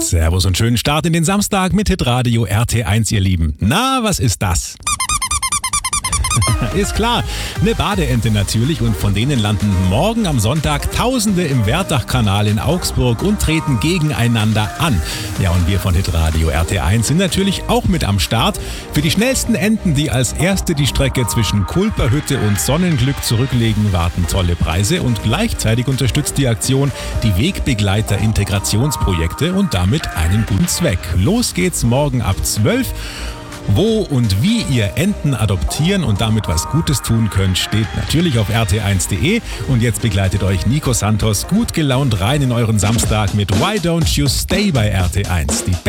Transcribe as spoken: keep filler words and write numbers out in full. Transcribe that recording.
Servus und schönen Start in den Samstag mit Hitradio R T eins, ihr Lieben. Na, was ist das? Ist klar, eine Badeente natürlich, und von denen landen morgen am Sonntag Tausende im Werdachkanal in Augsburg und treten gegeneinander an. Ja, und wir von Hitradio R T eins sind natürlich auch mit am Start. Für die schnellsten Enten, die als erste die Strecke zwischen Kulperhütte und Sonnenglück zurücklegen, warten tolle Preise, und gleichzeitig unterstützt die Aktion die Wegbegleiter-Integrationsprojekte und damit einen guten Zweck. Los geht's morgen ab zwölf. Wo und wie ihr Enten adoptieren und damit was Gutes tun könnt, steht natürlich auf r t eins punkt d e. Und jetzt begleitet euch Nico Santos gut gelaunt rein in euren Samstag mit Why Don't You Stay bei R T eins. Die